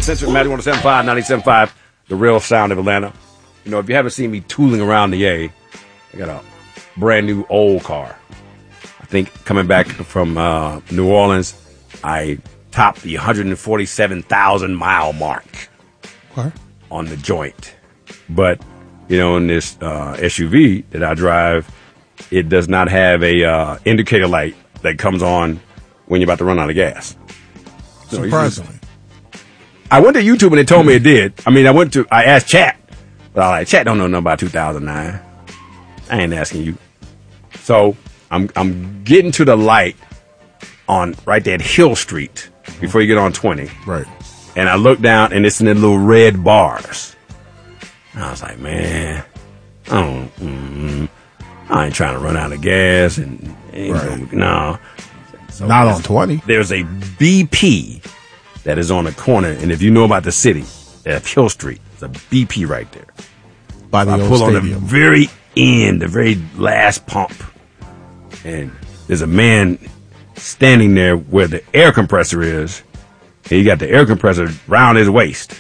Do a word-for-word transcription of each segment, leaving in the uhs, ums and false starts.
Central Magic one oh seven point five, ninety-seven point five, the real sound of Atlanta. You know, if you haven't seen me tooling around the A, I got a brand new old car. I think coming back from uh, New Orleans, I topped the one hundred forty-seven thousand mile mark What? on the joint. But, you know, in this uh, S U V that I drive, it does not have a uh, indicator light that comes on when you're about to run out of gas. So Surprisingly. I went to YouTube and it told me it did. I mean, I went to, I asked Chat, but I was like, Chat don't know nothing about two thousand nine. I ain't asking you. So I'm I'm getting to the light on right there at Hill Street before you get on twenty. Right. And I look down and it's in the little red bars. And I was like, man, I don't, mm, I ain't trying to run out of gas and, and Right. no. So Not on twenty. There's a B P that is on the corner, and if you know about the city, at Hill Street, it's a B P right there. By the I old pull on the stadium. very end, the very last pump, and there's a man standing there where the air compressor is, and he got the air compressor round his waist.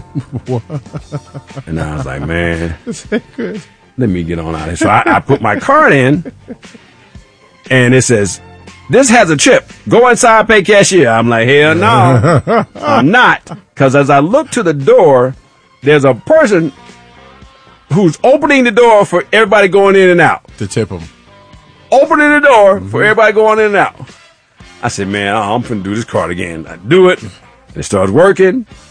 And I was like, man, let me get on out of here. So I, I put my card in, and it says, this has a chip. Go inside, pay cashier. I'm like, hell no, I'm not. Because as I look to the door, there's a person who's opening the door for everybody going in and out. To tip him. Opening the door for everybody going in and out. I said, man, I'm finna do this card again. I do it. And it starts working.